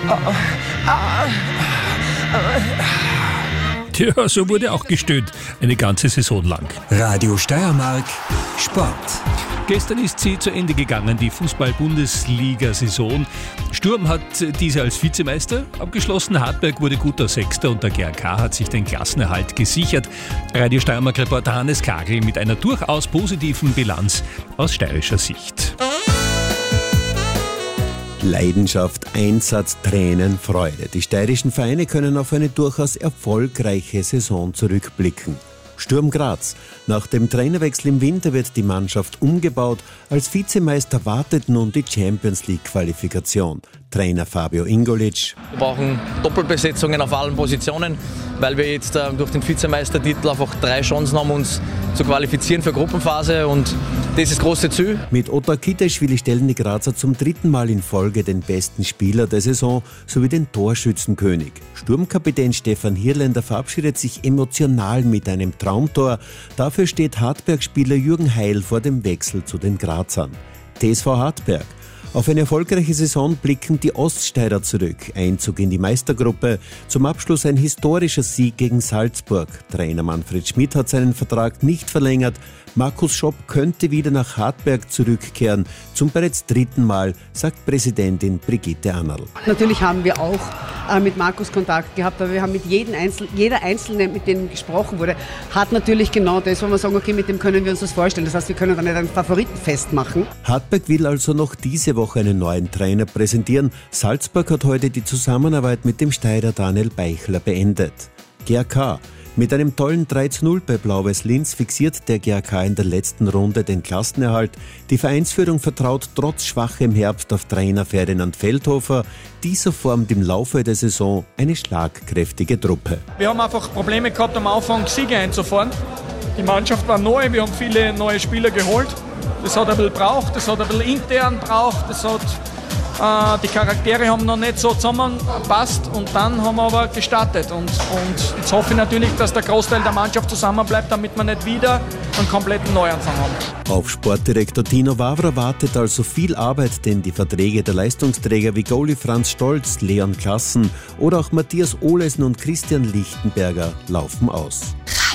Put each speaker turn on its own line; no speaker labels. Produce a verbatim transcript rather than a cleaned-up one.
Tja, so wurde auch gestöhnt, eine ganze Saison lang.
Radio Steiermark Sport.
Gestern ist sie zu Ende gegangen, die Fußball-Bundesliga-Saison. Sturm hat diese als Vizemeister abgeschlossen, Hartberg wurde guter Sechster und der G A K hat sich den Klassenerhalt gesichert. Radio Steiermark-Reporter Hannes Kagel mit einer durchaus positiven Bilanz aus steirischer Sicht.
Leidenschaft, Einsatz, Tränen, Freude. Die steirischen Vereine können auf eine durchaus erfolgreiche Saison zurückblicken. Sturm Graz. Nach dem Trainerwechsel im Winter wird die Mannschaft umgebaut. Als Vizemeister wartet nun die Champions-League-Qualifikation. Trainer Fabio Ingolic.
Wir brauchen Doppelbesetzungen auf allen Positionen, weil wir jetzt äh, durch den Vizemeistertitel einfach drei Chancen haben, uns zu qualifizieren für Gruppenphase, und das ist das große Ziel.
Mit Otar Kiteschwili stellen die Grazer zum dritten Mal in Folge den besten Spieler der Saison sowie den Torschützenkönig. Sturmkapitän Stefan Hirländer verabschiedet sich emotional mit einem Traumtor. Dafür steht Hartberg-Spieler Jürgen Heil vor dem Wechsel zu den Grazern. T S V Hartberg. Auf eine erfolgreiche Saison blicken die Oststeirer zurück. Einzug in die Meistergruppe. Zum Abschluss ein historischer Sieg gegen Salzburg. Trainer Manfred Schmidt hat seinen Vertrag nicht verlängert. Markus Schopp könnte wieder nach Hartberg zurückkehren. Zum bereits dritten Mal, sagt Präsidentin Brigitte Annerl.
Natürlich haben wir auch äh, mit Markus Kontakt gehabt, aber wir haben mit jedem Einzel- jeder Einzelne, mit dem gesprochen wurde, hat natürlich genau das, wo wir sagen, okay, mit dem können wir uns das vorstellen. Das heißt, wir können da nicht einen Favoritenfest machen.
Hartberg will also noch diese Woche einen neuen Trainer präsentieren. Salzburg hat heute die Zusammenarbeit mit dem Steirer Daniel Beichler beendet. G A K. Mit einem tollen drei zu null bei Blau-Weiß Linz fixiert der G A K in der letzten Runde den Klassenerhalt. Die Vereinsführung vertraut trotz schwachem Herbst auf Trainer Ferdinand Feldhofer. Dieser formt im Laufe der Saison eine schlagkräftige Truppe.
Wir haben einfach Probleme gehabt, am Anfang Siege einzufahren. Die Mannschaft war neu, wir haben viele neue Spieler geholt. Das hat ein bisschen gebraucht, das hat ein bisschen intern gebraucht, das hat, äh, die Charaktere haben noch nicht so zusammengepasst, und dann haben wir aber gestartet. Und, und jetzt hoffe ich natürlich, dass der Großteil der Mannschaft zusammenbleibt, damit wir nicht wieder einen kompletten Neuanfang haben.
Auf Sportdirektor Tino Wawra wartet also viel Arbeit, denn die Verträge der Leistungsträger wie Goalie Franz Stolz, Leon Klassen oder auch Matthias Ohlesen und Christian Lichtenberger laufen aus.